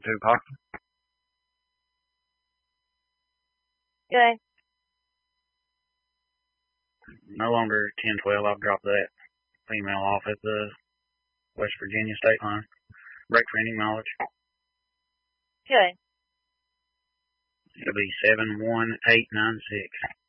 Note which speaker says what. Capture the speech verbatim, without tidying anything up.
Speaker 1: two possible.
Speaker 2: Okay.
Speaker 1: No longer ten twelve. I've dropped that female off at the West Virginia state line. Break for any mileage.
Speaker 2: Okay.
Speaker 1: It'll be seven one eight nine six.